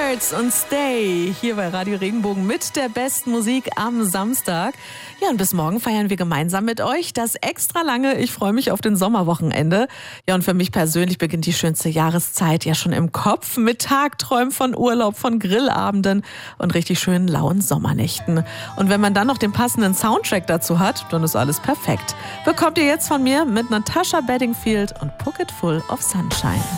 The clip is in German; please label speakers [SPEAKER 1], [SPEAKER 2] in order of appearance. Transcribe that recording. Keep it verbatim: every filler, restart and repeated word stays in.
[SPEAKER 1] Birds und Stay hier bei Radio Regenbogen mit der besten Musik am Samstag. Ja, und bis morgen feiern wir gemeinsam mit euch das extra lange Ich freue mich auf den Sommerwochenende. Ja, und für mich persönlich beginnt die schönste Jahreszeit ja schon im Kopf mit Tagträumen von Urlaub, von Grillabenden und richtig schönen lauen Sommernächten. Und wenn man dann noch den passenden Soundtrack dazu hat, dann ist alles perfekt. Bekommt ihr jetzt von mir mit Natasha Bedingfield und Pocket Full of Sunshine.